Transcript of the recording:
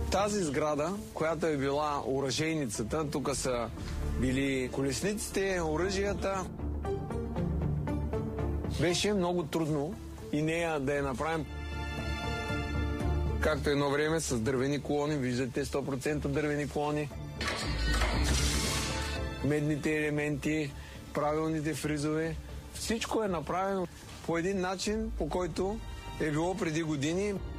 Тази сграда, която е била оръжейницата, тук са били колесниците, оръжията. Беше много трудно и нея да я направим. Както едно време с дървени колони, виждате 100% дървени колони. Медните елементи, правилните фризове. Всичко е направено по един начин, по който е било преди години.